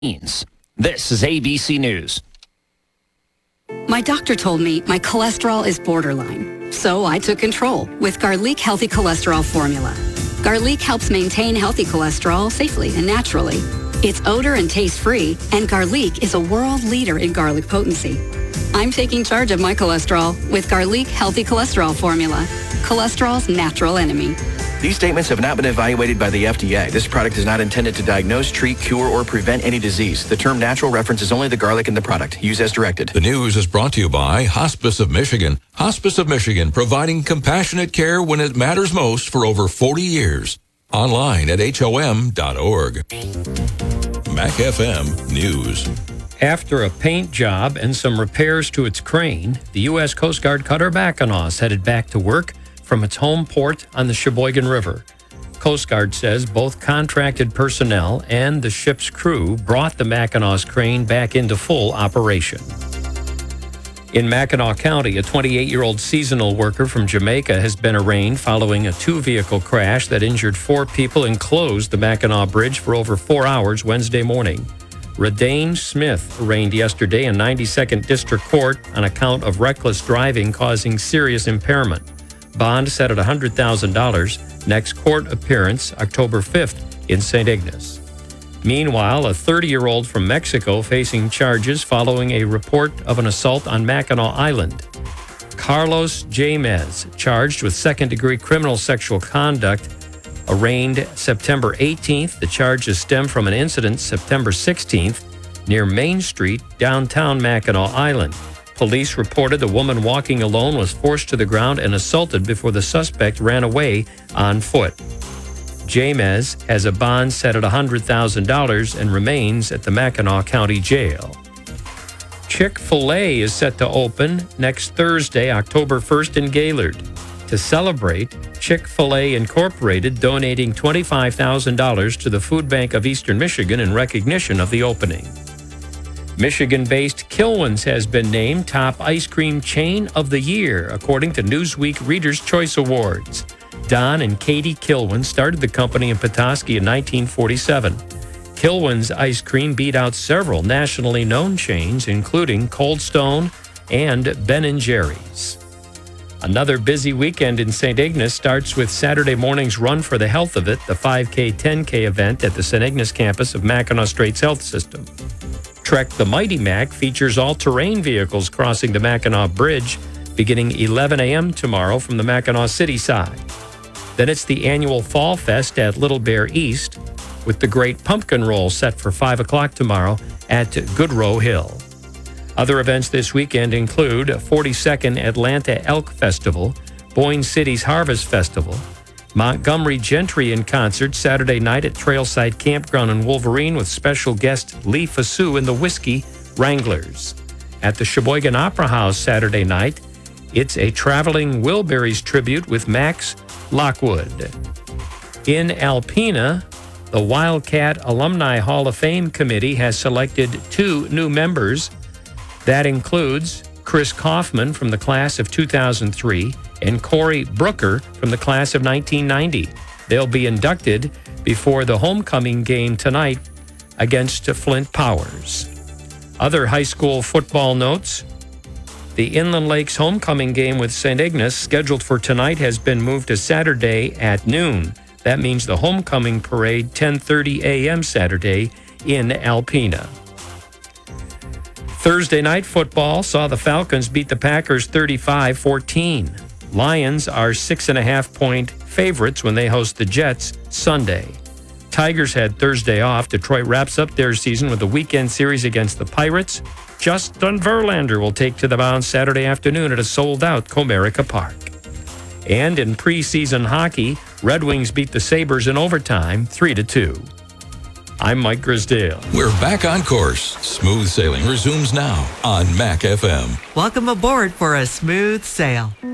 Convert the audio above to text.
This is ABC News. My doctor told me my cholesterol is borderline, so I took control with Garlic Healthy Cholesterol Formula. Garlic helps maintain healthy cholesterol safely and naturally. It's odor and taste-free, and Garlic is a world leader in garlic potency. I'm taking charge of my cholesterol with Garlic Healthy Cholesterol Formula, cholesterol's natural enemy. These statements have not been evaluated by the FDA. This product is not intended to diagnose, treat, cure, or prevent any disease. The term natural references only the garlic in the product. Use as directed. The news is brought to you by Hospice of Michigan. Hospice of Michigan, providing compassionate care when it matters most for over 40 years. Online at HOM.org. Mac FM News. After a paint job and some repairs to its crane, the U.S. Coast Guard cutter Mackinac is headed back to work from its home port on the Sheboygan River. Coast Guard says both contracted personnel and the ship's crew brought the Mackinac crane back into full operation. In Mackinac County, a 28-year-old seasonal worker from Jamaica has been arraigned following a two-vehicle crash that injured 4 people and closed the Mackinac Bridge for over 4 hours Wednesday morning. Radane Smith arraigned yesterday in 92nd District Court on account of reckless driving causing serious impairment. Bond set at $100,000. Next court appearance October 5th in St. Ignace. Meanwhile, a 30-year-old from Mexico facing charges following a report of an assault on Mackinac Island. Carlos Jamez, charged with second-degree criminal sexual conduct, arraigned September 18th. The charges stem from an incident September 16th near Main Street, downtown Mackinac Island. Police reported the woman walking alone was forced to the ground and assaulted before the suspect ran away on foot. Jamez has a bond set at $100,000 and remains at the Mackinac County Jail. Chick-fil-A is set to open next Thursday, October 1st in Gaylord. To celebrate, Chick-fil-A Incorporated donating $25,000 to the Food Bank of Eastern Michigan in recognition of the opening. Michigan-based Kilwins has been named top ice cream chain of the year, according to Newsweek Reader's Choice Awards. Don and Katie Kilwin started the company in Petoskey in 1947. Kilwin's ice cream beat out several nationally known chains, including Cold Stone and Ben & Jerry's. Another busy weekend in St. Ignace starts with Saturday morning's Run for the Health of It, the 5K, 10K event at the St. Ignace campus of Mackinac Straits Health System. Trek the Mighty Mac features all-terrain vehicles crossing the Mackinac Bridge beginning 11 a.m. tomorrow from the Mackinac City side. Then it's the annual Fall Fest at Little Bear East, with the Great Pumpkin Roll set for 5 o'clock tomorrow at Goodrow Hill. Other events this weekend include 42nd Atlanta Elk Festival, Boyne City's Harvest Festival, Montgomery Gentry in concert Saturday night at Trailside Campground in Wolverine with special guest Lee Fasu and the Whiskey Wranglers. At the Sheboygan Opera House Saturday night, it's a traveling Wilburys tribute with Max Lockwood. In Alpena, the Wildcat Alumni Hall of Fame Committee has selected 2 new members. That includes Chris Kaufman from the class of 2003 and Corey Brooker from the class of 1990. They'll be inducted before the homecoming game tonight against Flint Powers. Other high school football notes. The Inland Lakes homecoming game with St. Ignace, scheduled for tonight, has been moved to Saturday at noon. That means the homecoming parade, 10:30 a.m. Saturday in Alpena. Thursday night football saw the Falcons beat the Packers 35-14. Lions are 6.5-point favorites when they host the Jets Sunday. Tigers had Thursday off. Detroit wraps up their season with a weekend series against the Pirates. Justin Verlander will take to the mound Saturday afternoon at a sold-out Comerica Park. And in preseason hockey, Red Wings beat the Sabres in overtime 3-2. I'm Mike Grisdale. We're back on course. Smooth sailing resumes now on Mac FM. Welcome aboard for a smooth sail.